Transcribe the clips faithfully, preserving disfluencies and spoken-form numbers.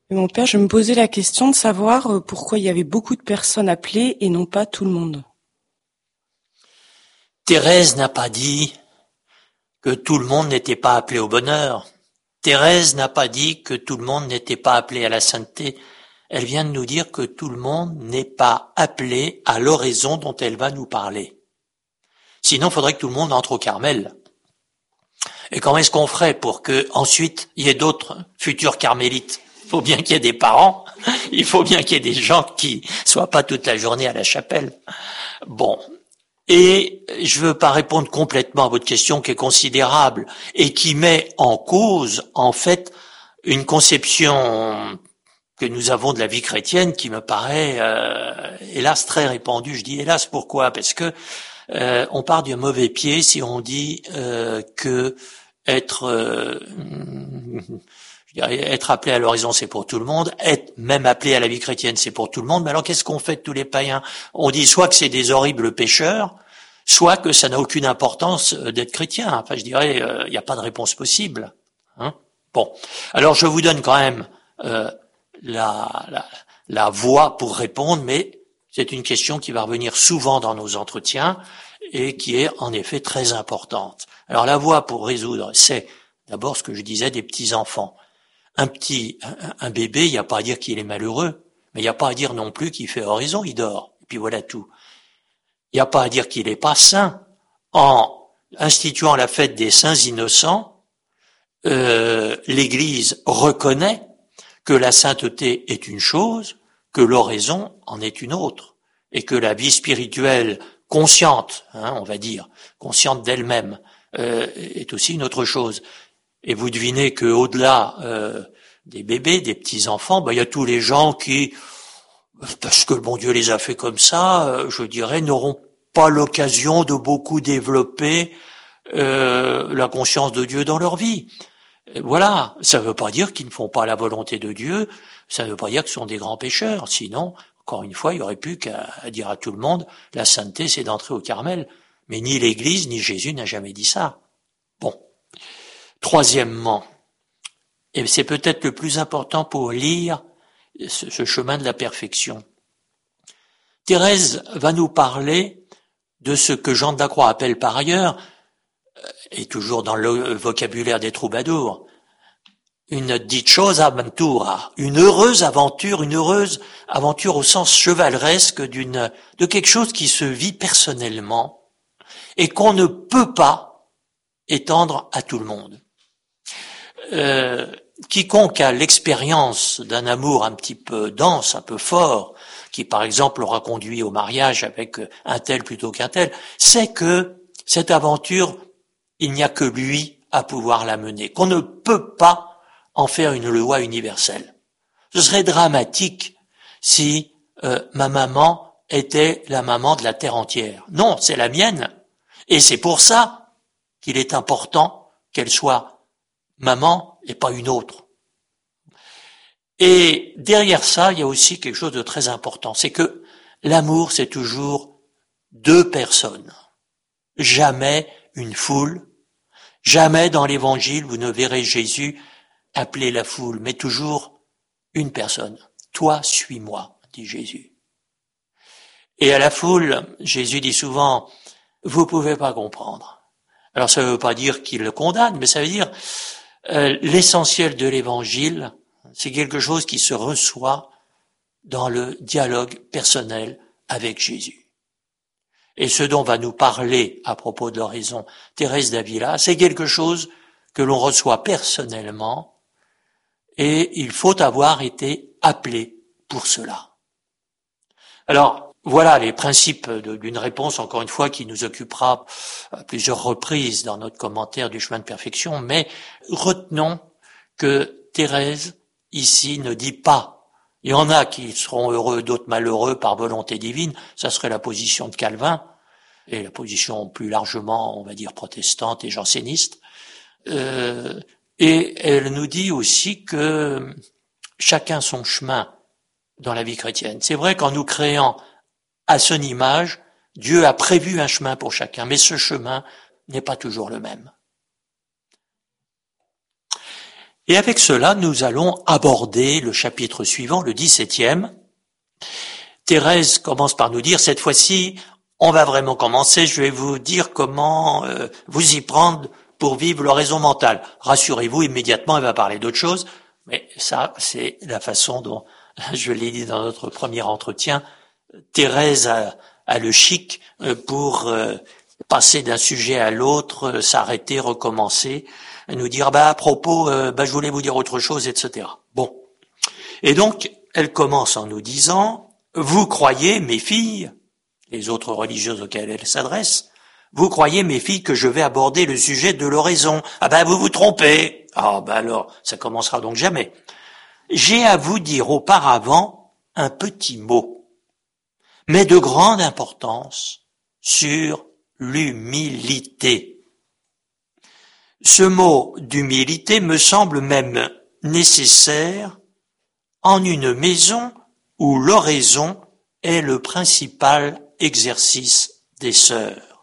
Et mon père, je me posais la question de savoir pourquoi il y avait beaucoup de personnes appelées et non pas tout le monde. Thérèse n'a pas dit que tout le monde n'était pas appelé au bonheur. Thérèse n'a pas dit que tout le monde n'était pas appelé à la sainteté. Elle vient de nous dire que tout le monde n'est pas appelé à l'oraison dont elle va nous parler. Sinon, il faudrait que tout le monde entre au Carmel. Et comment est-ce qu'on ferait pour que ensuite il y ait d'autres futurs carmélites? Il faut bien qu'il y ait des parents, il faut bien qu'il y ait des gens qui soient pas toute la journée à la chapelle. Bon. Et je veux pas répondre complètement à votre question qui est considérable et qui met en cause, en fait, une conception que nous avons de la vie chrétienne qui me paraît, euh, hélas, très répandue. Je dis hélas, pourquoi? Parce que euh, on part du mauvais pied si on dit euh, que être euh, je dirais, être appelé à l'horizon, c'est pour tout le monde. Être même appelé à la vie chrétienne, c'est pour tout le monde. Mais alors, qu'est-ce qu'on fait de tous les païens? On dit soit que c'est des horribles pécheurs, soit que ça n'a aucune importance d'être chrétien. Enfin, je dirais, il euh, n'y a pas de réponse possible. Hein, bon, alors je vous donne quand même euh, la, la, la voie pour répondre, mais c'est une question qui va revenir souvent dans nos entretiens et qui est en effet très importante. Alors la voie pour résoudre, c'est d'abord ce que je disais des petits-enfants. Un petit, un, un bébé, il n'y a pas à dire qu'il est malheureux, mais il n'y a pas à dire non plus qu'il fait oraison, il dort. Et puis voilà tout. Il n'y a pas à dire qu'il n'est pas saint. En instituant la fête des saints innocents, euh, l'Église reconnaît que la sainteté est une chose, que l'oraison en est une autre, et que la vie spirituelle consciente, hein, on va dire, consciente d'elle-même, euh, est aussi une autre chose. Et vous devinez que au-delà euh, des bébés, des petits-enfants, ben, il y a tous les gens qui, parce que le bon Dieu les a fait comme ça, euh, je dirais, n'auront pas l'occasion de beaucoup développer euh, la conscience de Dieu dans leur vie. Et voilà, ça ne veut pas dire qu'ils ne font pas la volonté de Dieu, ça ne veut pas dire qu'ils sont des grands pécheurs, sinon, encore une fois, il n'y aurait plus qu'à dire à tout le monde, la sainteté c'est d'entrer au Carmel. Mais ni l'Église, ni Jésus n'a jamais dit ça. Bon. Troisièmement, et c'est peut-être le plus important pour lire ce, ce chemin de la perfection, Thérèse va nous parler de ce que Jean de la Croix appelle par ailleurs, et toujours dans le vocabulaire des troubadours, une dichosa aventura, une heureuse aventure, une heureuse aventure au sens chevaleresque d'une, de quelque chose qui se vit personnellement et qu'on ne peut pas étendre à tout le monde. Euh, quiconque a l'expérience d'un amour un petit peu dense, un peu fort, qui par exemple aura conduit au mariage avec un tel plutôt qu'un tel, sait que cette aventure, il n'y a que lui à pouvoir la mener, qu'on ne peut pas en faire une loi universelle. Ce serait dramatique si euh, ma maman était la maman de la terre entière. Non, c'est la mienne. Et c'est pour ça qu'il est important qu'elle soit maman et pas une autre. Et derrière ça, il y a aussi quelque chose de très important, c'est que l'amour, c'est toujours deux personnes, jamais une foule. Jamais dans l'évangile vous ne verrez Jésus appeler la foule, mais toujours une personne. Toi, suis-moi, dit Jésus. Et à la foule, Jésus dit souvent, vous pouvez pas comprendre. Alors ça ne veut pas dire qu'il le condamne, mais ça veut dire euh, l'essentiel de l'évangile, c'est quelque chose qui se reçoit dans le dialogue personnel avec Jésus. Et ce dont va nous parler à propos de l'oraison Thérèse d'Avila, c'est quelque chose que l'on reçoit personnellement et il faut avoir été appelé pour cela. Alors, voilà les principes d'une réponse, encore une fois, qui nous occupera à plusieurs reprises dans notre commentaire du chemin de perfection, mais retenons que Thérèse, ici, ne dit pas. Il y en a qui seront heureux, d'autres malheureux par volonté divine, ça serait la position de Calvin, et la position plus largement, on va dire, protestante et janséniste. Euh, et elle nous dit aussi que chacun son chemin dans la vie chrétienne. C'est vrai qu'en nous créant à son image, Dieu a prévu un chemin pour chacun, mais ce chemin n'est pas toujours le même. Et avec cela, nous allons aborder le chapitre suivant, le dix-septième. Thérèse commence par nous dire, cette fois-ci, on va vraiment commencer, je vais vous dire comment euh, vous y prendre pour vivre l'oraison mentale. Rassurez-vous, immédiatement, elle va parler d'autre chose, mais ça, c'est la façon dont, je l'ai dit dans notre premier entretien, Thérèse a, a le chic pour euh, passer d'un sujet à l'autre, euh, s'arrêter, recommencer, nous dire, bah à propos, euh, bah je voulais vous dire autre chose, et cetera. Bon. Et donc, elle commence en nous disant, vous croyez, mes filles, les autres religieuses auxquelles elle s'adresse, vous croyez, mes filles, que je vais aborder le sujet de l'oraison. Ah ben, vous vous trompez. Ah ben alors, ça commencera donc jamais. J'ai à vous dire auparavant un petit mot, mais de grande importance, sur l'humilité. Ce mot d'humilité me semble même nécessaire en une maison où l'oraison est le principal exercice des sœurs.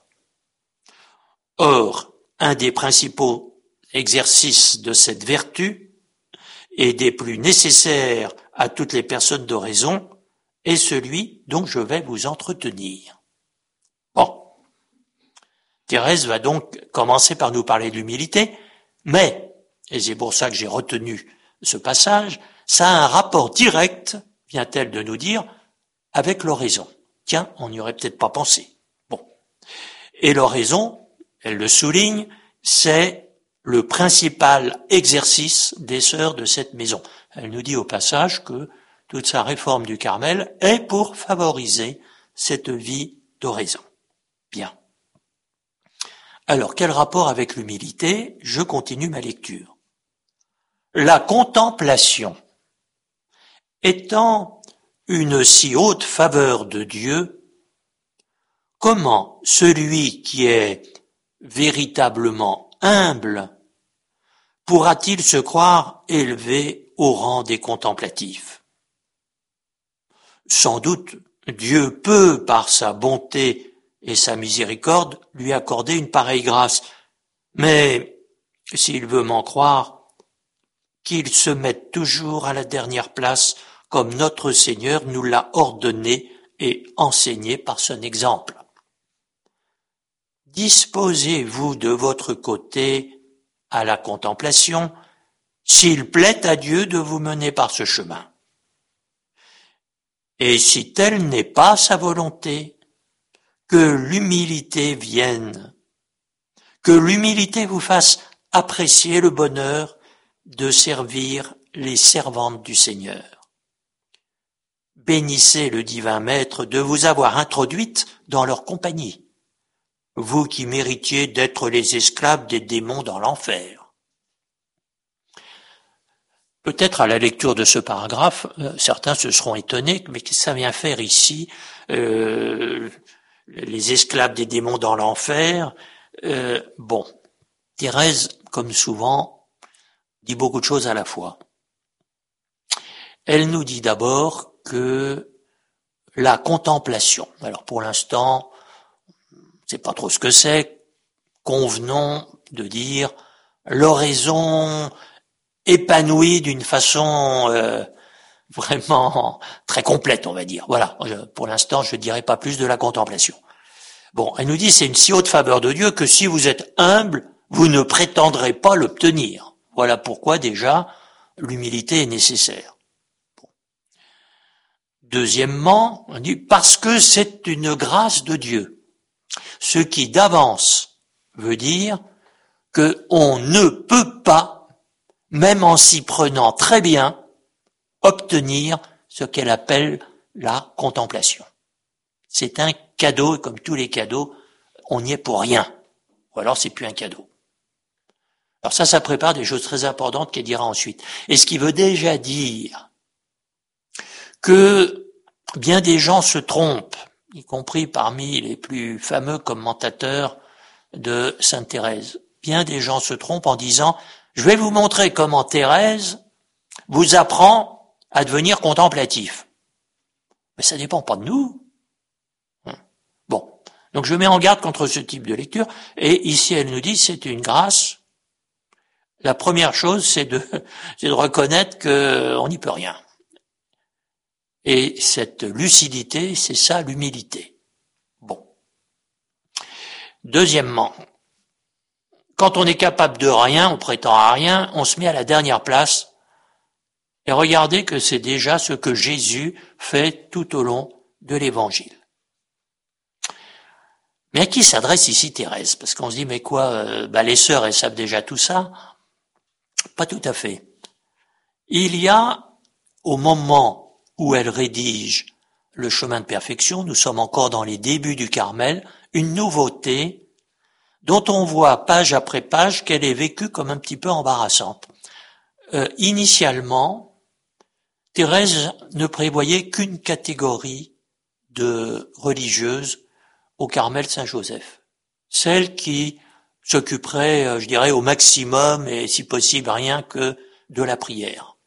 Or, un des principaux exercices de cette vertu et des plus nécessaires à toutes les personnes d'oraison est celui dont je vais vous entretenir. Bon. Thérèse va donc commencer par nous parler de l'humilité, mais, et c'est pour ça que j'ai retenu ce passage, ça a un rapport direct, vient-elle de nous dire, avec l'oraison. Tiens, on n'y aurait peut-être pas pensé. Bon. Et l'oraison, elle le souligne, c'est le principal exercice des sœurs de cette maison. Elle nous dit au passage que toute sa réforme du Carmel est pour favoriser cette vie d'oraison. Bien. Alors, quel rapport avec l'humilité? Je continue ma lecture. La contemplation étant une si haute faveur de Dieu, comment celui qui est véritablement humble pourra-t-il se croire élevé au rang des contemplatifs? Sans doute, Dieu peut, par sa bonté et sa miséricorde, lui accorder une pareille grâce. Mais, s'il veut m'en croire, qu'il se mette toujours à la dernière place, comme notre Seigneur nous l'a ordonné et enseigné par son exemple. Disposez-vous de votre côté à la contemplation, s'il plaît à Dieu de vous mener par ce chemin. Et si telle n'est pas sa volonté, que l'humilité vienne, que l'humilité vous fasse apprécier le bonheur de servir les servantes du Seigneur. Bénissez le divin Maître de vous avoir introduite dans leur compagnie, vous qui méritiez d'être les esclaves des démons dans l'enfer. Peut-être à la lecture de ce paragraphe, euh, certains se seront étonnés, mais qu'est-ce que ça vient faire ici, euh, les esclaves des démons dans l'enfer? euh, Bon, Thérèse, comme souvent, dit beaucoup de choses à la fois. Elle nous dit d'abord que la contemplation, alors pour l'instant, on ne sait pas trop ce que c'est, convenons de dire l'oraison épanouie d'une façon euh, vraiment très complète, on va dire. Voilà, pour l'instant, je ne dirai pas plus de la contemplation. Bon, elle nous dit c'est une si haute faveur de Dieu que si vous êtes humble, vous ne prétendrez pas l'obtenir. Voilà pourquoi déjà l'humilité est nécessaire. Bon. Deuxièmement, on dit parce que c'est une grâce de Dieu. Ce qui d'avance veut dire qu'on ne peut pas, même en s'y prenant très bien, obtenir ce qu'elle appelle la contemplation. C'est un cadeau, et comme tous les cadeaux, on n'y est pour rien. Ou alors c'est plus un cadeau. Alors ça, ça prépare des choses très importantes qu'elle dira ensuite. Et ce qui veut déjà dire que bien des gens se trompent, y compris parmi les plus fameux commentateurs de Sainte Thérèse. Bien des gens se trompent en disant « Je vais vous montrer comment Thérèse vous apprend à devenir contemplatif. » Mais ça dépend pas de nous. Bon, donc je mets en garde contre ce type de lecture. Et ici, elle nous dit c'est une grâce la première chose, c'est de, c'est de reconnaître qu'on n'y peut rien. Et cette lucidité, c'est ça l'humilité. Bon. Deuxièmement, quand on est capable de rien, on prétend à rien, on se met à la dernière place. Et regardez que c'est déjà ce que Jésus fait tout au long de l'Évangile. Mais à qui s'adresse ici Thérèse? Parce qu'on se dit, mais quoi, euh, bah les sœurs, elles savent déjà tout ça? Pas tout à fait. Il y a, au moment où elle rédige le chemin de perfection, nous sommes encore dans les débuts du Carmel, une nouveauté dont on voit page après page qu'elle est vécue comme un petit peu embarrassante. Euh, initialement, Thérèse ne prévoyait qu'une catégorie de religieuses au Carmel Saint-Joseph. Celle qui s'occuperait, je dirais, au maximum et si possible rien que de la prière.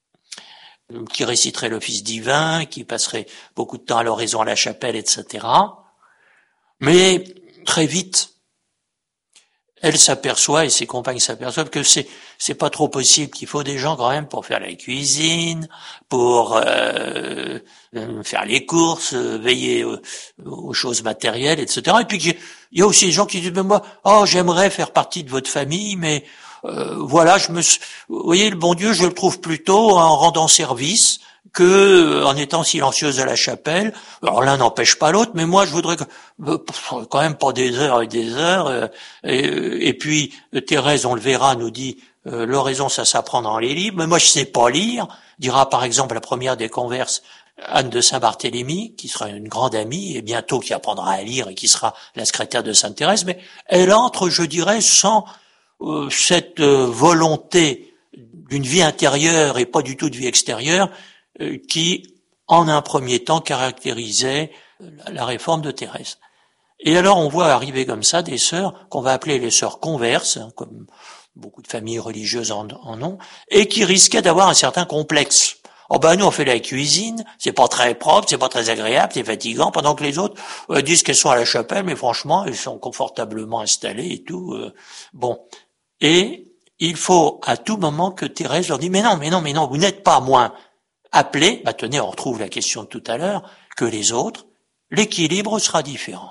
Qui réciterait l'office divin, qui passerait beaucoup de temps à l'oraison à la chapelle, et cetera. Mais très vite, elle s'aperçoit et ses compagnes s'aperçoivent que c'est c'est pas trop possible, qu'il faut des gens quand même pour faire la cuisine, pour euh, faire les courses, veiller aux, aux choses matérielles, et cetera. Et puis il y a aussi des gens qui disent, mais moi, oh, j'aimerais faire partie de votre famille, mais euh, voilà, je me, vous voyez, le bon Dieu, je le trouve plutôt en rendant service que en étant silencieuse à la chapelle. Alors l'un n'empêche pas l'autre, mais moi je voudrais quand même pas des heures et des heures. Et, et puis Thérèse, on le verra, nous dit euh, l'oraison ça s'apprend dans les livres, mais moi je sais pas lire. Dira par exemple la première des converses, Anne de Saint-Barthélemy, qui sera une grande amie et bientôt qui apprendra à lire et qui sera la secrétaire de Sainte Thérèse, mais elle entre, je dirais, sans euh, cette euh, volonté d'une vie intérieure et pas du tout de vie extérieure qui, en un premier temps, caractérisait la réforme de Thérèse. Et alors, on voit arriver comme ça des sœurs qu'on va appeler les sœurs converses, hein, comme beaucoup de familles religieuses en, en ont, et qui risquaient d'avoir un certain complexe. Oh ben nous, on fait la cuisine, c'est pas très propre, c'est pas très agréable, c'est fatigant, pendant que les autres euh, disent qu'elles sont à la chapelle, mais franchement, elles sont confortablement installées et tout. Euh, bon. Et il faut à tout moment que Thérèse leur dise, mais non, mais non, mais non, vous n'êtes pas moins appelés, bah tenez, on retrouve la question de tout à l'heure, que les autres, l'équilibre sera différent.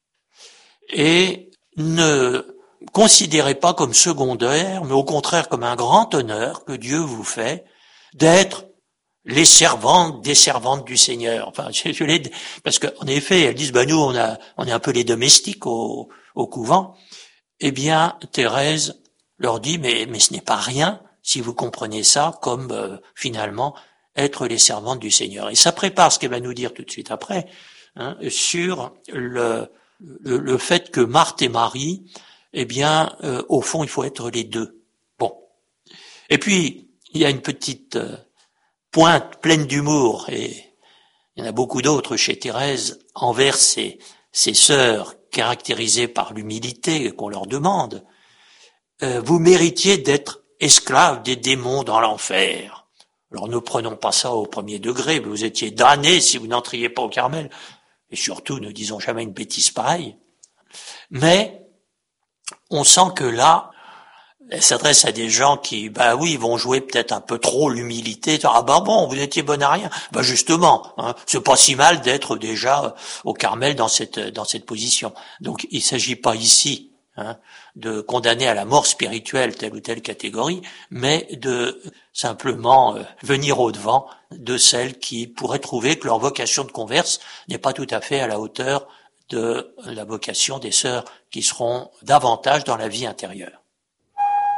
Et ne considérez pas comme secondaire, mais au contraire comme un grand honneur que Dieu vous fait d'être les servantes des servantes du Seigneur. Enfin, je, je l'ai, parce qu'en effet, elles disent, bah nous, on a, on est un peu les domestiques au, au couvent. Eh bien, Thérèse leur dit, mais, mais ce n'est pas rien si vous comprenez ça comme euh, finalement être les servantes du Seigneur. Et ça prépare ce qu'elle va nous dire tout de suite après, hein, sur le, le, le fait que Marthe et Marie, eh bien, euh, au fond, il faut être les deux. Bon. Et puis, il y a une petite euh, pointe pleine d'humour, et il y en a beaucoup d'autres chez Thérèse, envers ses, ses sœurs, caractérisées par l'humilité qu'on leur demande. Euh, vous méritiez d'être esclaves des démons dans l'enfer. Alors ne prenons pas ça au premier degré, vous étiez damnés si vous n'entriez pas au Carmel. Et surtout, ne disons jamais une bêtise pareille. Mais on sent que là, elle s'adresse à des gens qui, bah oui, vont jouer peut-être un peu trop l'humilité. Ah bah bon, vous étiez bon à rien. Bah justement, hein, c'est pas si mal d'être déjà au Carmel dans cette dans cette position. Donc il s'agit pas ici hein, de condamner à la mort spirituelle telle ou telle catégorie, mais de simplement euh, venir au-devant de celles qui pourraient trouver que leur vocation de converse n'est pas tout à fait à la hauteur de la vocation des sœurs qui seront davantage dans la vie intérieure.